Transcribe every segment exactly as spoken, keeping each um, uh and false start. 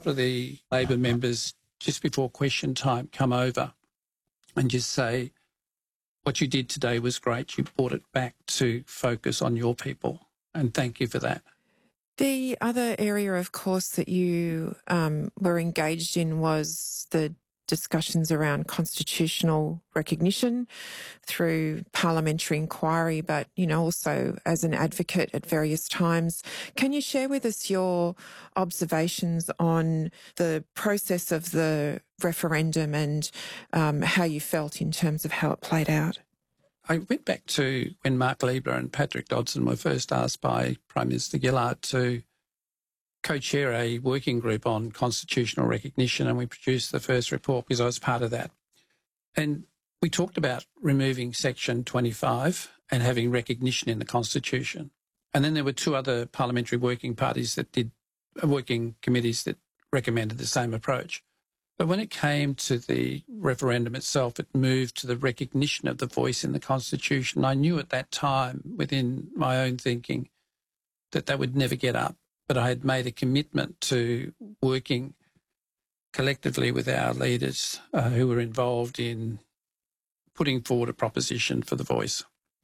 couple of the Labor members just before question time come over and just say, what you did today was great. You brought it back to focus on your people, and thank you for that. The other area, of course, that you um, were engaged in was the discussions around constitutional recognition through parliamentary inquiry, but, you know, also as an advocate at various times. Can you share with us your observations on the process of the referendum and um, how you felt in terms of how it played out? I went back to when Mark Liebler and Patrick Dodson were first asked by Prime Minister Gillard to co-chair a working group on constitutional recognition, and we produced the first report because I was part of that. And we talked about removing Section twenty-five and having recognition in the Constitution. And then there were two other parliamentary working parties that did, uh, working committees that recommended the same approach. But when it came to the referendum itself, it moved to the recognition of the voice in the Constitution. I knew at that time, within my own thinking, that that would never get up. But I had made a commitment to working collectively with our leaders uh, who were involved in putting forward a proposition for the voice.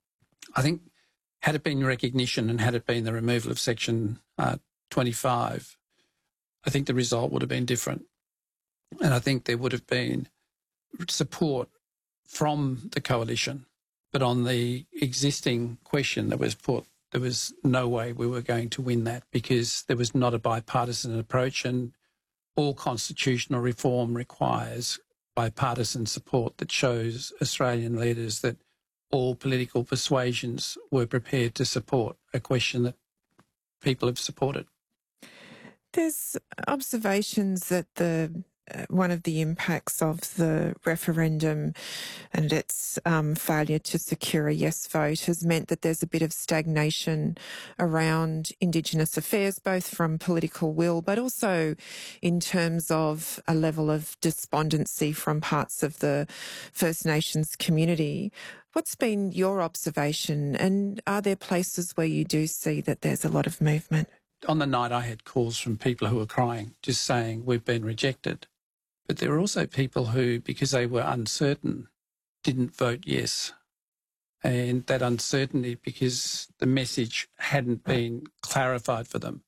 I think had it been recognition and had it been the removal of Section uh, twenty-five, I think the result would have been different. And I think there would have been support from the coalition. But on the existing question that was put, there was no way we were going to win that because there was not a bipartisan approach, and all constitutional reform requires bipartisan support that shows Australian leaders that all political persuasions were prepared to support a question that people have supported. There's observations that the uh, one of the impacts of the referendum and its um, failure to secure a yes vote has meant that there's a bit of stagnation around Indigenous affairs, both from political will, but also in terms of a level of despondency from parts of the First Nations community. What's been your observation, and are there places where you do see that there's a lot of movement? On the night, I had calls from people who were crying, just saying, we've been rejected. But there were also people who, because they were uncertain, didn't vote yes. And that uncertainty, because the message hadn't been clarified for them,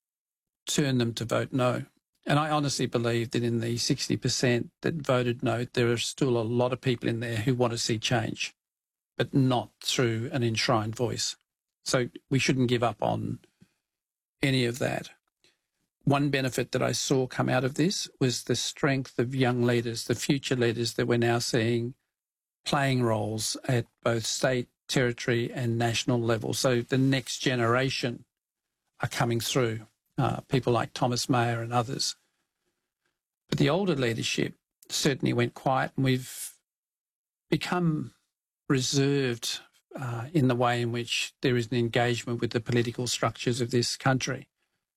turned them to vote no. And I honestly believe that in the sixty percent that voted no, there are still a lot of people in there who want to see change, but not through an enshrined voice. So we shouldn't give up on any of that. One benefit that I saw come out of this was the strength of young leaders, the future leaders that we're now seeing playing roles at both state, territory and national level. So the next generation are coming through, uh, people like Thomas Mayer and others. But the older leadership certainly went quiet, and we've become reserved uh, in the way in which there is an engagement with the political structures of this country.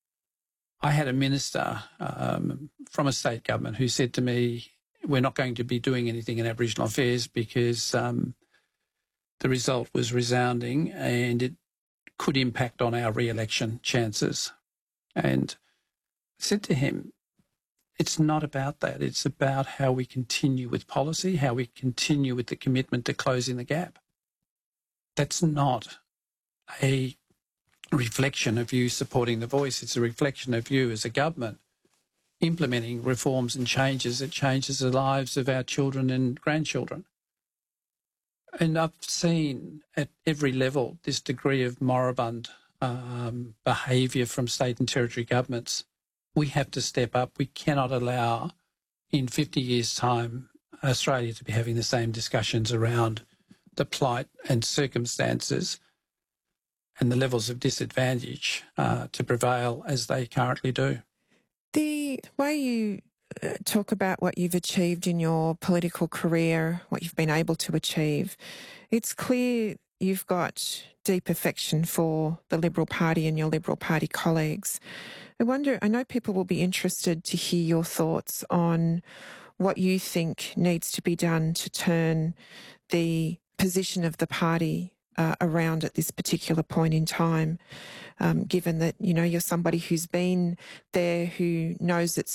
I had a minister um, from a state government who said to me, we're not going to be doing anything in Aboriginal affairs because um, the result was resounding and it could impact on our re-election chances. And I said to him, it's not about that. It's about how we continue with policy, how we continue with the commitment to closing the gap. That's not a reflection of you supporting the voice. It's a reflection of you as a government implementing reforms and changes that changes the lives of our children and grandchildren. And I've seen at every level this degree of moribund um, behaviour from state and territory governments. We have to step up. We cannot allow in fifty years' time Australia to be having the same discussions around the plight and circumstances and the levels of disadvantage uh, to prevail as they currently do. The way you uh, talk about what you've achieved in your political career, what you've been able to achieve, it's clear you've got deep affection for the Liberal Party and your Liberal Party colleagues. I wonder, I know people will be interested to hear your thoughts on what you think needs to be done to turn the position of the party Uh, around at this particular point in time, um, given that, you know, you're somebody who's been there, who knows its